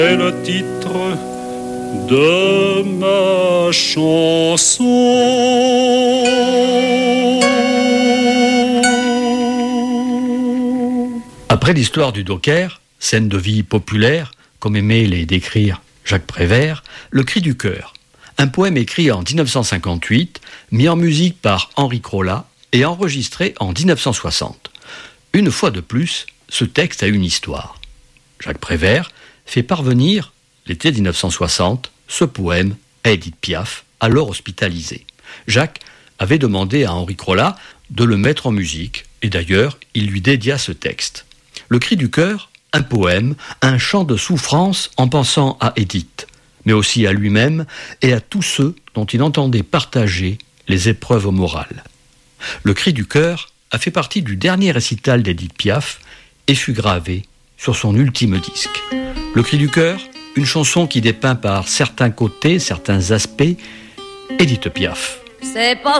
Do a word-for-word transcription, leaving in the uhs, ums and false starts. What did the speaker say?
C'est le titre de ma chanson. Après l'histoire du Docker, scène de vie populaire, comme aimait les décrire Jacques Prévert, Le Cri du cœur, un poème écrit en dix-neuf cent cinquante-huit, mis en musique par Henri Crolla et enregistré en dix-neuf cent soixante. Une fois de plus, ce texte a une histoire. Jacques Prévert fait parvenir, l'été dix-neuf cent soixante, ce poème à Édith Piaf, alors hospitalisée. Jacques avait demandé à Henri Crolla de le mettre en musique, et d'ailleurs, il lui dédia ce texte. Le Cri du cœur, un poème, un chant de souffrance en pensant à Édith, mais aussi à lui-même et à tous ceux dont il entendait partager les épreuves morales. Le Cri du cœur a fait partie du dernier récital d'Édith Piaf et fut gravé sur son ultime disque. Le Cri du cœur, une chanson qui dépeint par certains côtés, certains aspects, Édith Piaf. C'est pas